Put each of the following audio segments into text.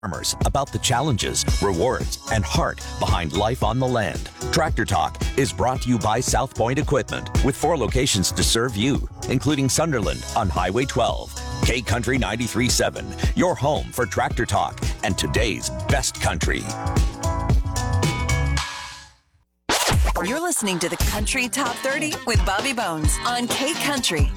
farmers about the challenges, rewards, and heart behind life on the land. Tractor Talk is brought to you by South Point Equipment, with 4 locations to serve you, including Sunderland on Highway 12. K Country 93.7, your home for Tractor Talk and today's best country. You're listening to the Country Top 30 with Bobby Bones on K Country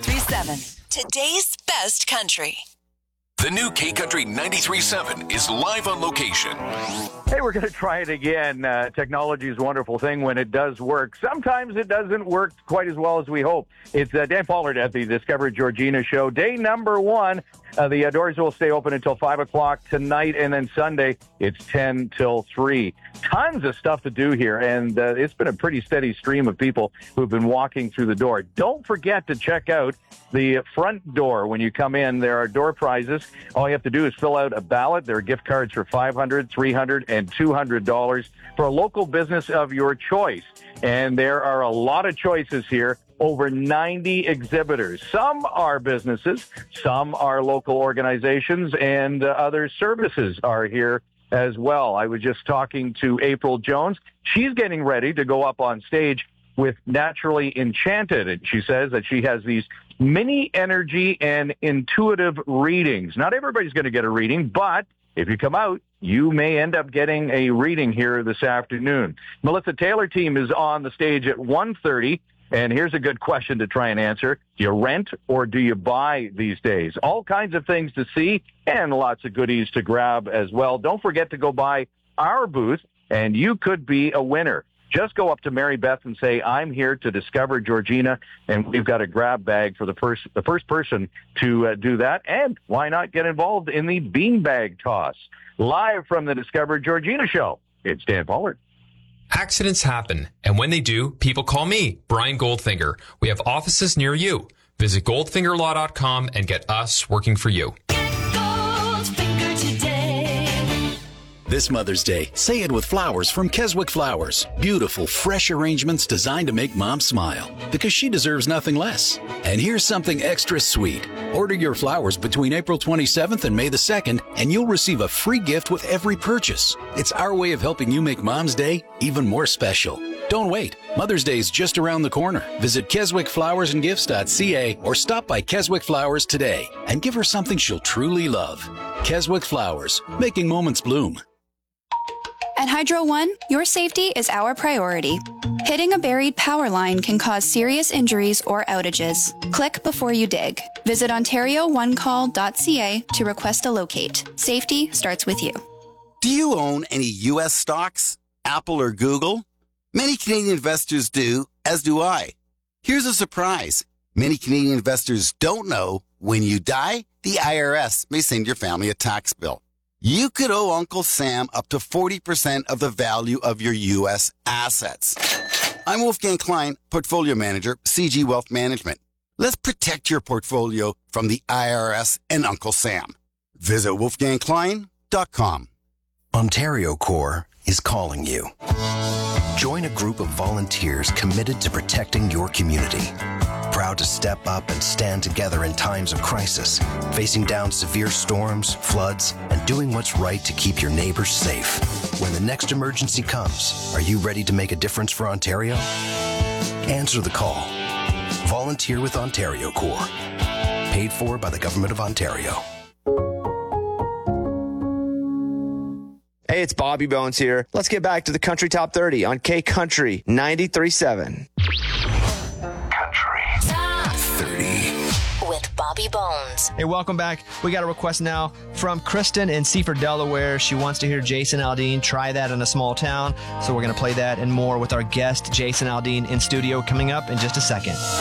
93.7. Today's best country. The new K Country 93.7 is live on location. Hey, we're going to try it again. Technology is a wonderful thing when it does work. Sometimes it doesn't work quite as well as we hope. It's Dan Pollard at the Discover Georgina show. Day number 1. The doors will stay open until 5 o'clock tonight, and then Sunday, it's 10 till 3. Tons of stuff to do here, and it's been a pretty steady stream of people who've been walking through the door. Don't forget to check out the front door when you come in. There are door prizes. All you have to do is fill out a ballot. There are gift cards for $500, $300, and $200 for a local business of your choice. And there are a lot of choices here. Over 90 exhibitors. Some are businesses, some are local organizations, and other services are here as well. I was just talking to April Jones. She's getting ready to go up on stage with Naturally Enchanted, and she says that she has these mini energy and intuitive readings. Not everybody's going to get a reading, but if you come out, you may end up getting a reading here this afternoon. Melissa Taylor team is on the stage at 1:30. And here's a good question to try and answer. Do you rent or do you buy these days? All kinds of things to see and lots of goodies to grab as well. Don't forget to go by our booth, and you could be a winner. Just go up to Mary Beth and say, I'm here to discover Georgina, and we've got a grab bag for the first person to do that. And why not get involved in the beanbag toss? Live from the Discover Georgina show, it's Dan Pollard. Accidents happen, and when they do, people call me, Brian Goldfinger. We have offices near you. Visit goldfingerlaw.com and get us working for you. Get Goldfinger today. This Mother's Day, say it with flowers from Keswick Flowers. Beautiful, fresh arrangements designed to make Mom smile, because she deserves nothing less. And here's something extra sweet. Order your flowers between April 27th and May the 2nd, and you'll receive a free gift with every purchase. It's our way of helping you make Mom's Day even more special. Don't wait. Mother's Day is just around the corner. Visit KeswickFlowersandGifts.ca or stop by Keswick Flowers today and give her something she'll truly love. Keswick Flowers, making moments bloom. At Hydro One, your safety is our priority. Hitting a buried power line can cause serious injuries or outages. Click before you dig. Visit OntarioOneCall.ca to request a locate. Safety starts with you. Do you own any U.S. stocks? Apple or Google? Many Canadian investors do, as do I. Here's a surprise. Many Canadian investors don't know when you die, the IRS may send your family a tax bill. You could owe Uncle Sam up to 40% of the value of your U.S. assets. I'm Wolfgang Klein, Portfolio Manager, CG Wealth Management. Let's protect your portfolio from the IRS and Uncle Sam. Visit wolfgangklein.com. Ontario Corps is calling you. Join a group of volunteers committed to protecting your community. Proud to step up and stand together in times of crisis, facing down severe storms, floods, and doing what's right to keep your neighbors safe. When the next emergency comes, are you ready to make a difference for Ontario? Answer the call. Volunteer with Ontario Corps. Paid for by the Government of Ontario. Hey, it's Bobby Bones here. Let's get back to the Country Top 30 on K Country 93.7. With Bobby Bones. Hey, welcome back. We got a request now from Kristen in Seaford, Delaware. She wants to hear Jason Aldean, Try That in a Small Town. So we're going to play that and more with our guest, Jason Aldean, in studio coming up in just a second.